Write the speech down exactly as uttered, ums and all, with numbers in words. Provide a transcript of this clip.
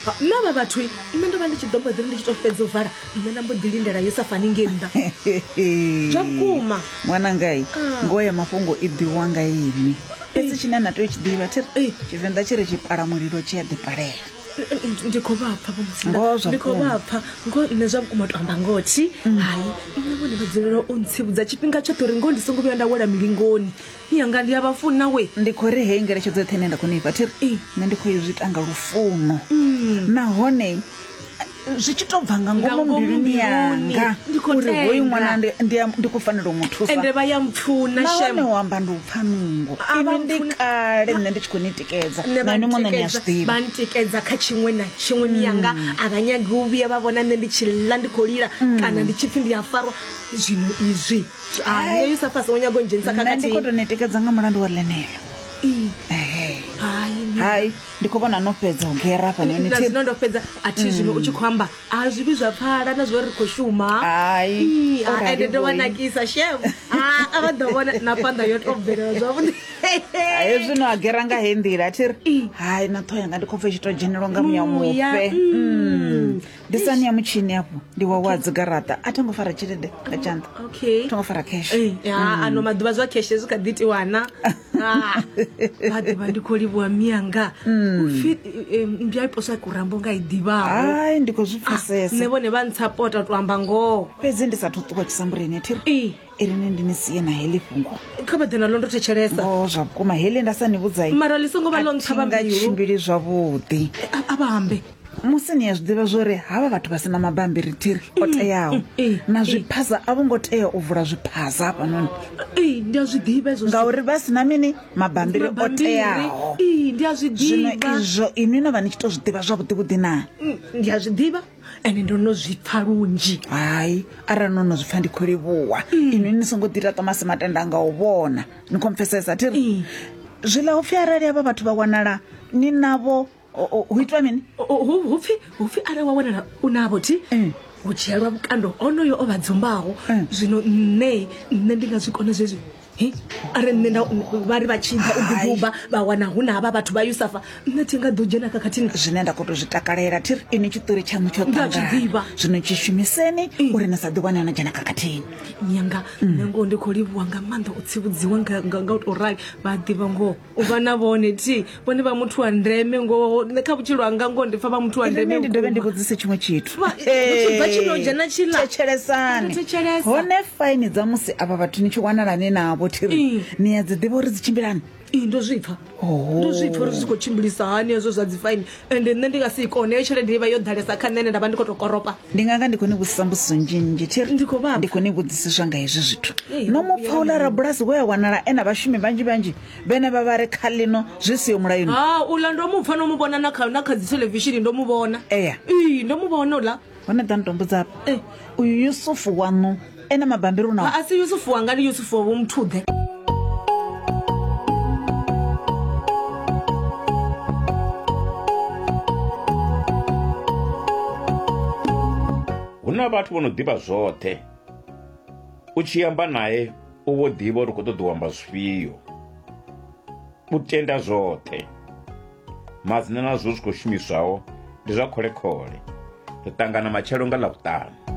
na ba batho nne ndo ba ndi tshi dombo ḓi ndi tshi to fhedza u vala nne na mbo ḓi lindela yo sa fani ngenda jakuma mwana ngai ngoya mafhungo i ḓiwa nga yini fhedzi tshine na tea u tshi ḓivha thiri Tshivenḓa tshi ri tshi pala mulilo tshi a ḓi palela ndi khou vhapfa ndi khou vhapfa ngo nne zwa vhukuma to amba ngothi hayi nne vhone vha dzulela u ntsivhudza tshifhinga tshoṱhe uri ngo ndi songo vhuya nda wela milingoni yanga ndi ya vhafuna we ndi khou ri hei ngeletshedzo yoṱhe ine nda khou ni fha thiri nne ndi khou zwi ita nga lufuno nahone zwi tshi to bva nga ngomu mbiluni yanga uri hoyu ṅwana ndi khou fanela u mu thusa ende vha ya mpfuna shem nahone u amba ndi u pfa nungo ivi ndi kale nne ndi tshi khou ni tikedza na ni ṅwana ni a zwi ḓivha vha ntikedza kha tshiṅwe na tshiṅwe miyanga a vha nyagi u vhuya vha vhona nne ndi tshi ḽa ndi khou lila kana ndi tshi pfhi ndi a farwa zwino izwi nne yu sa fasa wo nyaga u ndzhenisa nne ndi khou to ni tikedza nga mulandu wa ḽenelo hai ndi khou vhona no fhedza u gera hafha noni thi no ndo fhedza a thi zwino u tshi khou amba a zwi vhi zwa phala na zwo ri khou shuma hai ende ndo wanakisa shem a vha ḓo vhona na phanḓa yo to bvelela zwavhuḓi hai zwino a gera nga hei nḓila thiri hai na ṱhoho yanga ndi khou pfa i tshi to dzhenelwa nga muya mufe ndi sani ya mutshini hafho ndi wa wa dzigaraṱa a thongo fara tshelede nga tshanḓa thongo fara cash ano maḓuvha zwa cash zwi kha ḓi itiwana vha ḓivha ndi khou livhuwa miyanga ufi mbya iposa kurambo nga i ḓivhaho hai ndi khou zwi pfesesa nne vhone vha ntsapota to amba ngoho fhedzi ndi sathu ṱuwa tshisambureni thiri irini ndi ni siye na heḽi fhungo kha vha ḓe na ḽo ndo thetshelesa o zwa vhukuma heḽi nda sa ni vhudzai mara ḽi songo vha ḽo ntshavha nga tshimbili zwavhuḓi a vha ambe musi ni a zwi ḓivha zwori havha vhathu vha sina mabambiri thiri o teaho na zwiphaza a vho ngo tea u vula zwiphaza hafha noni ndi a zwi ḓivha ezwo ngauri vha sina mini mabambiri o teaho ndi a zwi ḓivha zwino izwo inwi no vha ni tshi to zwi ḓivha zwavhuḓi vhuḓi na ndi a zwi ḓivha ende ndo no zwi pfa lunzhi hai arali no no zwi pfa ndi khou livhuwa inwi ni songo ḓi tata masi matenda nga u vhona ni khou mpfesesa thiri zwiḽa upfhi arali havha vhathu vha wanala ni navho hu itwa mini hupfi hupfi arali wa wanala u navho thi hu dzhielwa vhukando onoyo o vha dzumbaho zwino nne nne ndi nga zwi kona zwezwi are nne nda vha ri vha tshi ḓa u ḓuba vha wana hu na havha vhathu vha Yusafa nne thi nga ḓo dzhena khakhathini zwine nda khou to zwi takalela thiri ini tshiṱori tshaṋu tsho ṱangana zwino tshi shumiseni uri na sa ḓi wane na dzhena khakhathini nyanga nne ngo ndi khou livhuwa nga maanḓa u tsivhudziwa nga u to rali vha ḓivha ngoho u vha na vhone thi vhone vha muthu wa ndeme ngoho nne kha vhutshilo hanga ngoho ndi pfa vha muthu wa ndeme ndi dovhe ndi vhudzise tshiṅwe tshithu vha tshi no dzhena tshila thetshelesani hone faini dza musi avha vhathu ni tshi wanalani navho thiri ni ya dzi ḓivha uri dzi tshimbilani ndo zwi pfa ndo zwi pfa uri zwi khou tshimbilisa hani hezwo zwa dzi faini ende nne ndi nga si kone heyo tshelede i vha yo ḓalesa kha nne nda vha ndi khou to koropa ndi nga nga ndi khou ni vhudzisa mbudziso nnzhi thiri ndi khou ni vhudzisiswa nga hezwi zwithu no mu pfa ula rabulasi we a wanala ena vhashumi vhanzhi vhanzhi vhene vha vha ri kha ḽino zwi siho mulayoni ha ula ndo mu pfa no mu vhona na kha na kha dzi television ndo mu vhona eya ii ndo mu vhona ula hone ḓa ntombo dzapo uyu Yusufu wanu ena mabambiri una a si Yusufu wanga ndi Yusufu wa muthuḓe huna vhathu vho no ḓivha zwoṱhe u tshi amba naye u vho ḓivha uri u khou ṱoḓa u amba zwifhio u tenda zwoṱhe madzina nazwo zwi khou shumiswaho ndi zwa kholekhole ri ṱangana matshelo nga ḽavhuṱanu